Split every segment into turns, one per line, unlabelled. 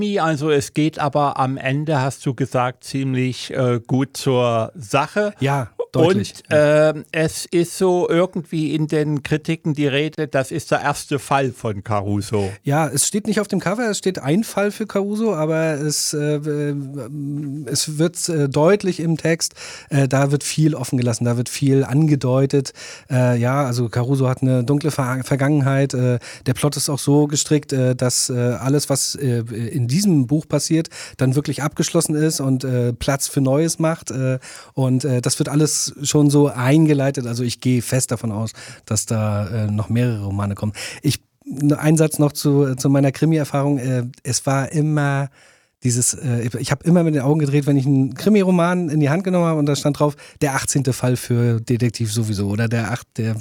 Also es geht aber am Ende, hast du gesagt, ziemlich gut zur Sache.
Ja, deutlich.
Und es ist so irgendwie in den Kritiken die Rede, das ist der erste Fall von Caruso.
Ja, es steht nicht auf dem Cover, es steht ein Fall für Caruso, aber es wird deutlich im Text, da wird viel offen gelassen, da wird viel angedeutet. Also Caruso hat eine dunkle Vergangenheit. Der Plot ist auch so gestrickt, dass alles, was in diesem Buch passiert, dann wirklich abgeschlossen ist und Platz für Neues macht. Und das wird alles schon so eingeleitet. Also ich gehe fest davon aus, dass da noch mehrere Romane kommen. Ein Satz noch zu meiner Krimi-Erfahrung. Es war immer ich habe immer mit den Augen gedreht, wenn ich einen Krimi-Roman in die Hand genommen habe und da stand drauf, der 18. Fall für Detektiv sowieso oder der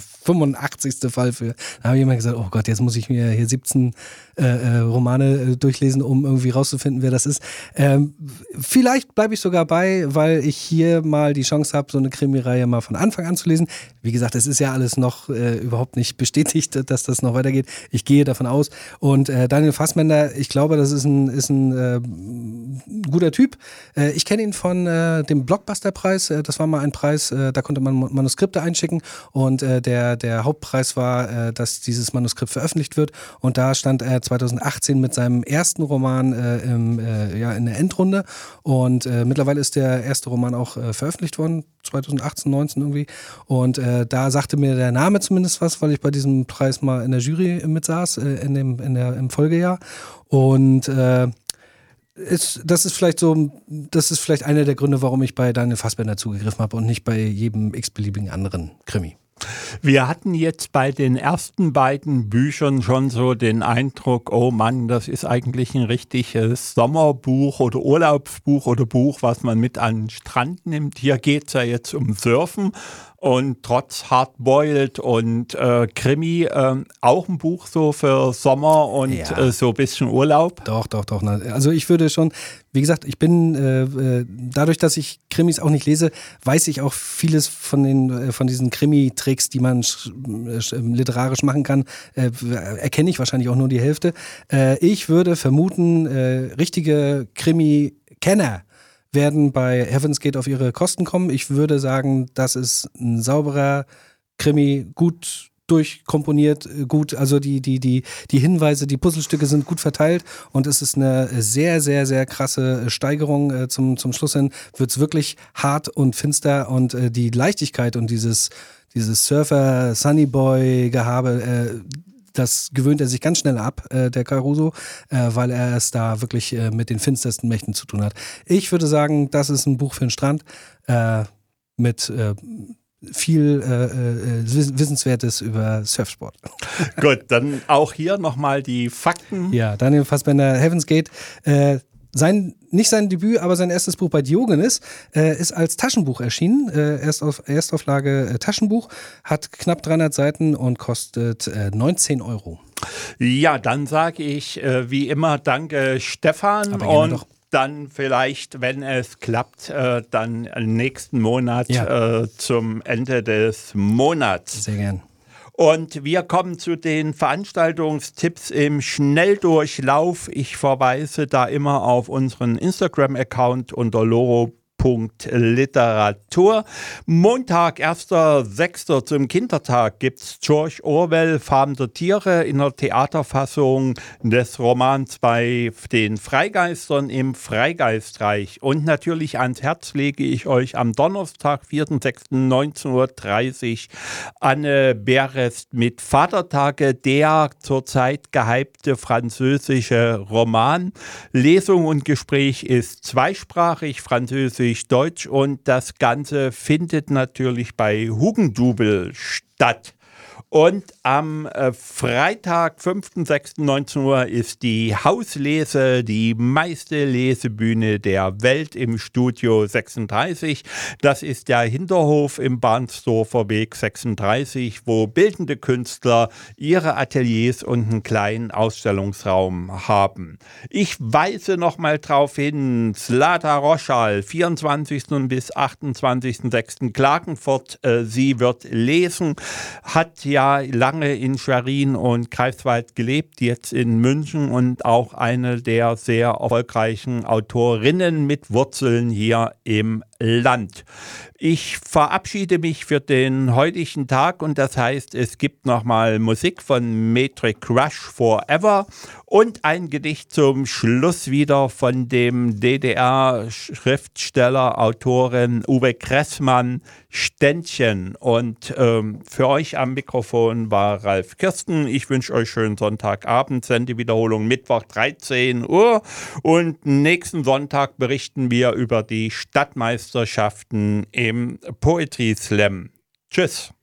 85. Fall für, da habe ich immer gesagt, oh Gott, jetzt muss ich mir hier 17 Romane durchlesen, um irgendwie rauszufinden, wer das ist. Vielleicht bleibe ich sogar bei, weil ich hier mal die Chance habe, so eine Krimi-Reihe mal von Anfang an zu lesen. Wie gesagt, es ist ja alles noch überhaupt nicht bestätigt, dass das noch weitergeht. Ich gehe davon aus. Und Daniel Fassbender, ich glaube, das ist ein guter Typ. Ich kenne ihn von dem Blockbuster-Preis. Das war mal ein Preis, da konnte man Manuskripte einschicken und der Hauptpreis war, dass dieses Manuskript veröffentlicht wird. Und da stand er 2018 mit seinem ersten Roman in der Endrunde. Und mittlerweile ist der erste Roman auch veröffentlicht worden, 2018, 19 irgendwie. Und da sagte mir der Name zumindest was, weil ich bei diesem Preis mal in der Jury mitsaß, im Folgejahr. Und das ist vielleicht einer der Gründe, warum ich bei Daniel Fassbender zugegriffen habe und nicht bei jedem x-beliebigen anderen Krimi.
Wir hatten jetzt bei den ersten beiden Büchern schon so den Eindruck, oh Mann, das ist eigentlich ein richtiges Sommerbuch oder Urlaubsbuch oder Buch, was man mit an den Strand nimmt. Hier geht es ja jetzt um Surfen. Und trotz Hardboiled und Krimi auch ein Buch so für Sommer und so ein bisschen Urlaub?
Doch. Also ich würde schon, wie gesagt, ich bin, dadurch, dass ich Krimis auch nicht lese, weiß ich auch vieles von diesen Krimi-Tricks, die man literarisch machen kann, erkenne ich wahrscheinlich auch nur die Hälfte. Ich würde vermuten, richtige Krimi-Kenner werden bei Heaven's Gate auf ihre Kosten kommen. Ich würde sagen, das ist ein sauberer Krimi, gut durchkomponiert, gut, also die Hinweise, die Puzzlestücke sind gut verteilt und es ist eine sehr, sehr, sehr krasse Steigerung zum Schluss hin. Wird es wirklich hart und finster und die Leichtigkeit und dieses Surfer-Sunnyboy-Gehabe, das gewöhnt er sich ganz schnell ab, der Caruso, weil er es da wirklich mit den finstersten Mächten zu tun hat. Ich würde sagen, das ist ein Buch für den Strand mit viel Wissenswertes über Surfsport.
Gut, dann auch hier nochmal die Fakten.
Ja, Daniel Fassbender, Heaven's Gate. Nicht sein Debüt, aber sein erstes Buch bei Diogenes ist als Taschenbuch erschienen. Erstauflage Taschenbuch, hat knapp 300 Seiten und kostet 19 €.
Ja, dann sage ich wie immer danke Stefan und dann vielleicht, wenn es klappt, dann nächsten Monat zum Ende des Monats.
Sehr gern.
Und wir kommen zu den Veranstaltungstipps im Schnelldurchlauf. Ich verweise da immer auf unseren Instagram-Account unter loro.literatur. Montag, 1.6. zum Kindertag gibt's George Orwell, Farm der Tiere in der Theaterfassung des Romans bei den Freigeistern im Freigeistreich. Und natürlich ans Herz lege ich euch am Donnerstag, 4.6.19:30 Uhr Anne Berest mit Vatertage, der zurzeit gehypte französische Roman. Lesung und Gespräch ist zweisprachig, französisch, Deutsch und das Ganze findet natürlich bei Hugendubel statt. Und am Freitag, 5.6.19 Uhr ist die Hauslese, die meiste Lesebühne der Welt im Studio 36. Das ist der Hinterhof im Bahnsdorfer Weg 36, wo bildende Künstler ihre Ateliers und einen kleinen Ausstellungsraum haben. Ich weise nochmal drauf hin, Zlata Roschal, 24. bis 28.6. Klagenfurt. Sie wird lesen, hat ja ja lange in Schwerin und Greifswald gelebt, jetzt in München und auch eine der sehr erfolgreichen Autorinnen mit Wurzeln hier im Land. Ich verabschiede mich für den heutigen Tag und das heißt, es gibt nochmal Musik von Metric Rush Forever und ein Gedicht zum Schluss wieder von dem DDR-Schriftsteller, Autorin Uwe Kressmann, Ständchen. Und für euch am Mikrofon war Ralf Kirsten. Ich wünsche euch schönen Sonntagabend, Sendewiederholung Mittwoch 13 Uhr und nächsten Sonntag berichten wir über die Stadtmeisterschaften im Poetry Slam. Tschüss.